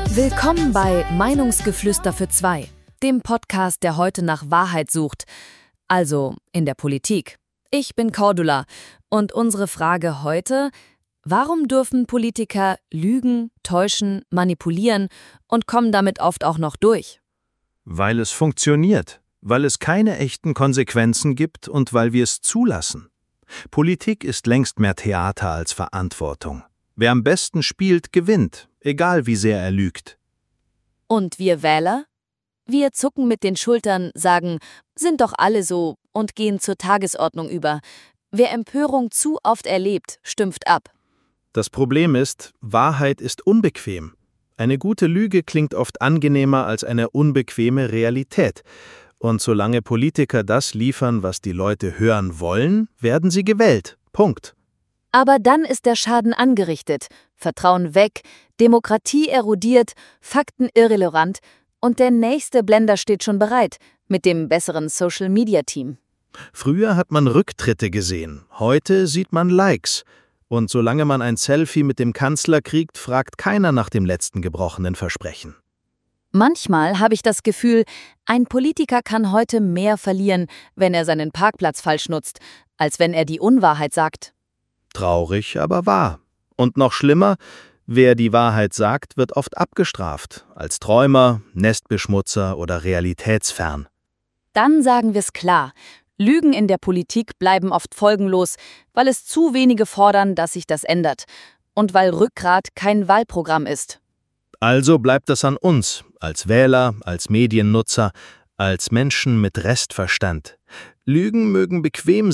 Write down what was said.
Willkommen bei Meinungsgeflüster für zwei, dem Podcast, der heute nach Wahrheit sucht, also in der Politik. Ich bin Cordula und unsere Frage heute: Warum dürfen Politiker lügen, täuschen, manipulieren und kommen damit oft auch noch durch? Weil es funktioniert, weil es keine echten Konsequenzen gibt und weil wir es zulassen. Politik ist längst mehr Theater als Verantwortung. Wer am besten spielt, gewinnt, egal wie sehr er lügt. Und wir Wähler? Wir zucken mit den Schultern, sagen, sind doch alle so und gehen zur Tagesordnung über. Wer Empörung zu oft erlebt, stumpft ab. Das Problem ist, Wahrheit ist unbequem. Eine gute Lüge klingt oft angenehmer als eine unbequeme Realität. Und solange Politiker das liefern, was die Leute hören wollen, werden sie gewählt. Punkt. Aber dann ist der Schaden angerichtet, Vertrauen weg, Demokratie erodiert, Fakten irrelevant und der nächste Blender steht schon bereit mit dem besseren Social-Media-Team. Früher hat man Rücktritte gesehen, heute sieht man Likes. Und solange man ein Selfie mit dem Kanzler kriegt, fragt keiner nach dem letzten gebrochenen Versprechen. Manchmal habe ich das Gefühl, ein Politiker kann heute mehr verlieren, wenn er seinen Parkplatz falsch nutzt, als wenn er die Unwahrheit sagt. Traurig, aber wahr. Und noch schlimmer, wer die Wahrheit sagt, wird oft abgestraft, als Träumer, Nestbeschmutzer oder realitätsfern. Dann sagen wir es klar: Lügen in der Politik bleiben oft folgenlos, weil es zu wenige fordern, dass sich das ändert und weil Rückgrat kein Wahlprogramm ist. Also bleibt es an uns, als Wähler, als Mediennutzer, als Menschen mit Restverstand. Lügen mögen bequem